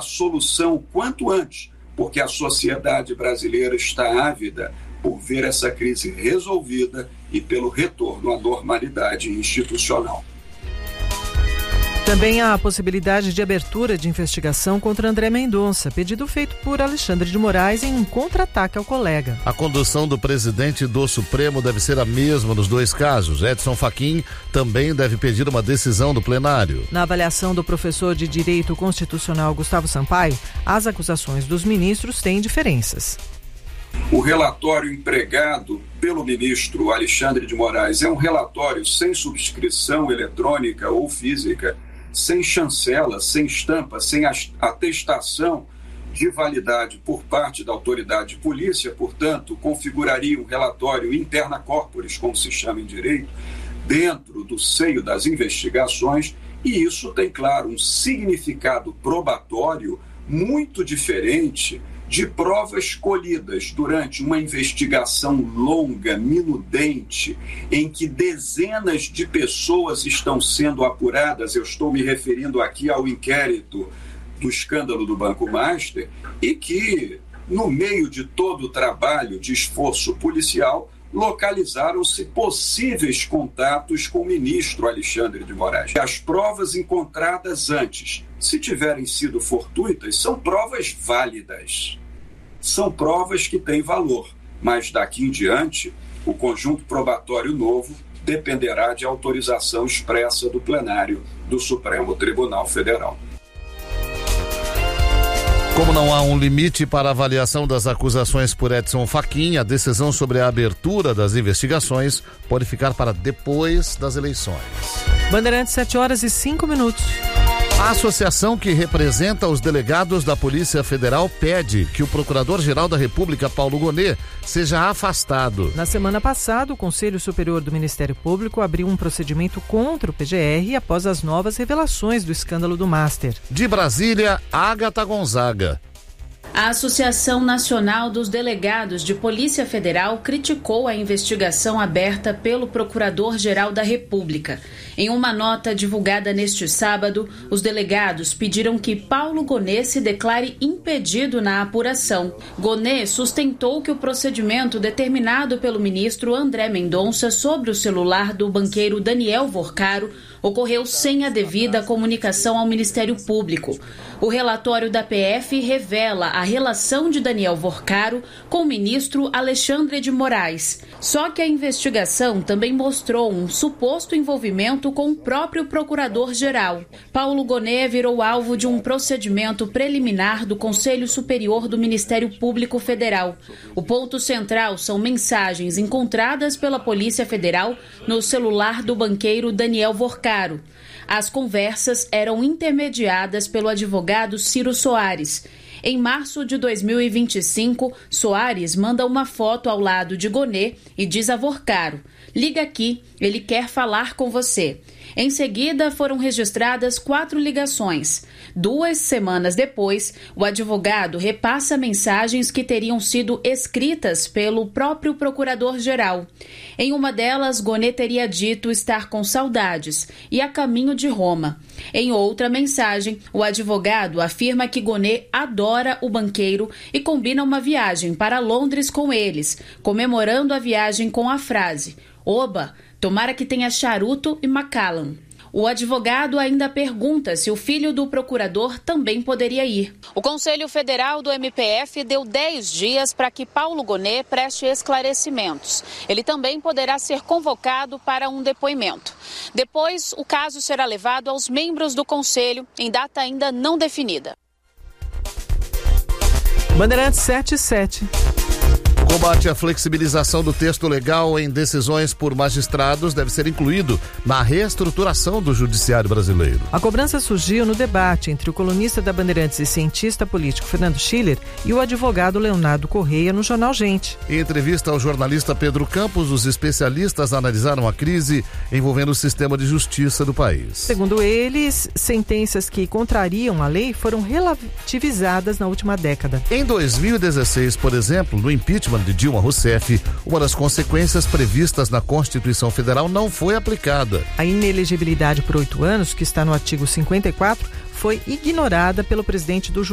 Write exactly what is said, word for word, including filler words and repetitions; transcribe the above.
solução o quanto antes, porque a sociedade brasileira está ávida por ver essa crise resolvida e pelo retorno à normalidade institucional. Também há a possibilidade de abertura de investigação contra André Mendonça, pedido feito por Alexandre de Moraes em um contra-ataque ao colega. A condução do presidente do Supremo deve ser a mesma nos dois casos. Edson Fachin também deve pedir uma decisão do plenário. Na avaliação do professor de Direito Constitucional Gustavo Sampaio, as acusações dos ministros têm diferenças. O relatório empregado pelo ministro Alexandre de Moraes é um relatório sem subscrição eletrônica ou física, sem chancela, sem estampa, sem atestação de validade por parte da autoridade de polícia, portanto, configuraria um relatório interna corporis, como se chama em direito, dentro do seio das investigações, e isso tem, claro, um significado probatório muito diferente de provas colhidas durante uma investigação longa, minudente, em que dezenas de pessoas estão sendo apuradas. Eu estou me referindo aqui ao inquérito do escândalo do Banco Master, e que, no meio de todo o trabalho de esforço policial, localizaram-se possíveis contatos com o ministro Alexandre de Moraes. As provas encontradas antes, se tiverem sido fortuitas, são provas válidas. São provas que têm valor, mas daqui em diante, o conjunto probatório novo dependerá de autorização expressa do plenário do Supremo Tribunal Federal. Como não há um limite para a avaliação das acusações por Edson Fachin, a decisão sobre a abertura das investigações pode ficar para depois das eleições. Bandeirantes, sete horas e cinco minutos. A associação que representa os delegados da Polícia Federal pede que o Procurador-Geral da República, Paulo Gonet, seja afastado. Na semana passada, o Conselho Superior do Ministério Público abriu um procedimento contra o P G R após as novas revelações do escândalo do Master. De Brasília, Ágata Gonzaga. A Associação Nacional dos Delegados de Polícia Federal criticou a investigação aberta pelo Procurador-Geral da República. Em uma nota divulgada neste sábado, os delegados pediram que Paulo Gonet se declare impedido na apuração. Gonet sustentou que o procedimento determinado pelo ministro André Mendonça sobre o celular do banqueiro Daniel Vorcaro ocorreu sem a devida comunicação ao Ministério Público. O relatório da P F revela a relação de Daniel Vorcaro com o ministro Alexandre de Moraes. Só que a investigação também mostrou um suposto envolvimento com o próprio procurador-geral. Paulo Gonet virou alvo de um procedimento preliminar do Conselho Superior do Ministério Público Federal. O ponto central são mensagens encontradas pela Polícia Federal no celular do banqueiro Daniel Vorcaro. As conversas eram intermediadas pelo advogado Ciro Soares. Em março de dois mil e vinte e cinco, Soares manda uma foto ao lado de Gonet e diz a Vorcaro: "Liga aqui, ele quer falar com você." Em seguida, foram registradas quatro ligações. Duas semanas depois, o advogado repassa mensagens que teriam sido escritas pelo próprio procurador-geral. Em uma delas, Gonet teria dito estar com saudades e a caminho de Roma. Em outra mensagem, o advogado afirma que Gonet adora o banqueiro e combina uma viagem para Londres com eles, comemorando a viagem com a frase: "Oba, tomara que tenha charuto e Macallan." O advogado ainda pergunta se o filho do procurador também poderia ir. O Conselho Federal do M P F deu dez dias para que Paulo Gonet preste esclarecimentos. Ele também poderá ser convocado para um depoimento. Depois, o caso será levado aos membros do Conselho, em data ainda não definida. Bandeirantes sete e sete. O combate à flexibilização do texto legal em decisões por magistrados deve ser incluído na reestruturação do judiciário brasileiro. A cobrança surgiu no debate entre o colunista da Bandeirantes e cientista político Fernando Schiller e o advogado Leonardo Correia no jornal Gente. Em entrevista ao jornalista Pedro Campos, os especialistas analisaram a crise envolvendo o sistema de justiça do país. Segundo eles, sentenças que contrariam a lei foram relativizadas na última década. Em dois mil e dezesseis, por exemplo, no impeachment de Dilma Rousseff, uma das consequências previstas na Constituição Federal não foi aplicada. A inelegibilidade por oito anos, que está no artigo cinquenta e quatro, foi ignorada pelo presidente do